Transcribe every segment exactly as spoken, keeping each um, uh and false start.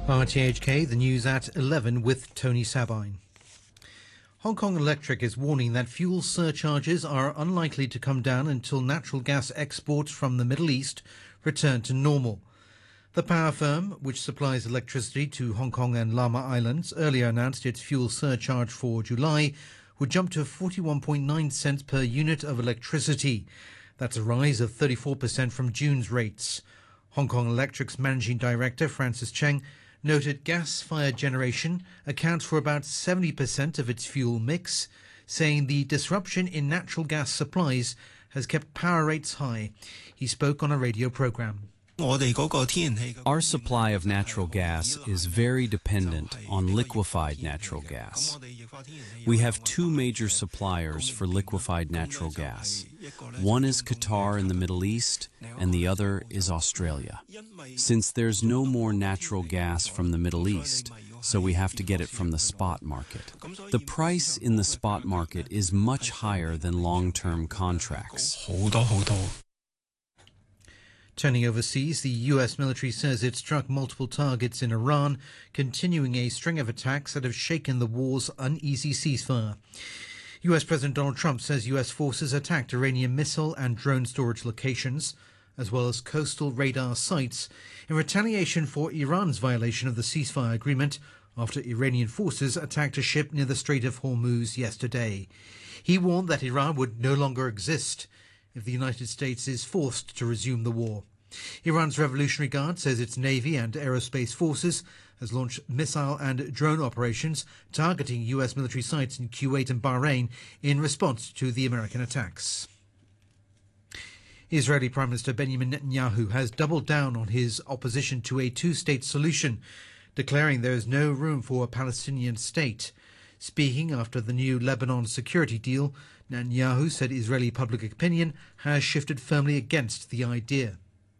R T H K, the news at eleven with Tony Sabine. Hong Kong Electric is warning that fuel surcharges are unlikely to come down until natural gas exports from the Middle East return to normal. The power firm, which supplies electricity to Hong Kong and Lamma Islands, earlier announced its fuel surcharge for July would jump to forty-one point nine cents per unit of electricity. That's a rise of thirty-four percent from June's rates. Hong Kong Electric's managing director, Francis Cheng, noted gas-fired generation accounts for about seventy percent of its fuel mix, saying the disruption in natural gas supplies has kept power rates high. He spoke on a radio program. Our supply of natural gas is very dependent on liquefied natural gas. We have two major suppliers for liquefied natural gas. One is Qatar in the Middle East, and the other is Australia. Since there's no more natural gas from the Middle East, so we have to get it from the spot market. The price in the spot market is much higher than long-term contracts. Turning overseas, the U S military says it struck multiple targets in Iran, continuing a string of attacks that have shaken the war's uneasy ceasefire. U S President Donald Trump says U S forces attacked Iranian missile and drone storage locations, as well as coastal radar sites, in retaliation for Iran's violation of the ceasefire agreement after Iranian forces attacked a ship near the Strait of Hormuz yesterday. He warned that Iran would no longer exist if the United States is forced to resume the war. Iran's Revolutionary Guard says its Navy and aerospace forces has launched missile and drone operations targeting U S military sites in Kuwait and Bahrain in response to the American attacks. Israeli Prime Minister Benjamin Netanyahu has doubled down on his opposition to a two-state solution, declaring there is no room for a Palestinian state. Speaking after the new Lebanon security deal, Netanyahu said Israeli public opinion has shifted firmly against the idea.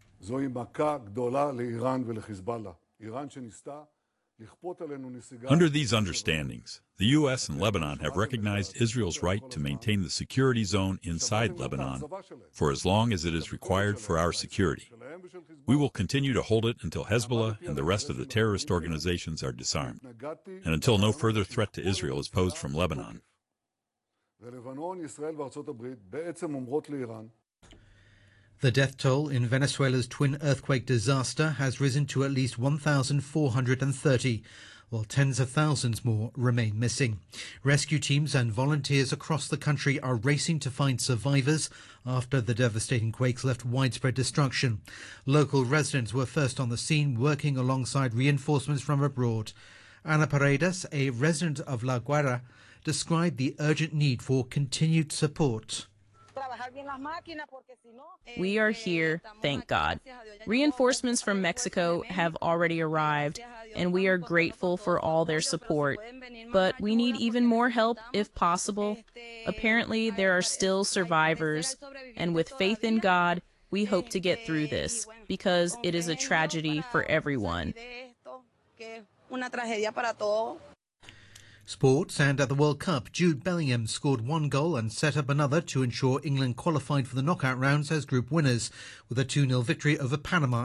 Under these understandings, the U S and Lebanon have recognized Israel's right to maintain the security zone inside Lebanon for as long as it is required for our security. We will continue to hold it until Hezbollah and the rest of the terrorist organizations are disarmed, and until no further threat to Israel is posed from Lebanon. The death toll in Venezuela's twin earthquake disaster has risen to at least one thousand four hundred thirty, while tens of thousands more remain missing. Rescue teams and volunteers across the country are racing to find survivors after the devastating quakes left widespread destruction. Local residents were first on the scene, working alongside reinforcements from abroad. Ana Paredes, a resident of La Guaira, described the urgent need for continued support. We are here, thank God. Reinforcements from Mexico have already arrived, and we are grateful for all their support. But we need even more help if possible. Apparently, there are still survivors, and with faith in God, we hope to get through this, because it is a tragedy for everyone. Sports, and at the World Cup, Jude Bellingham scored one goal and set up another to ensure England qualified for the knockout rounds as group winners with a two nil victory over Panama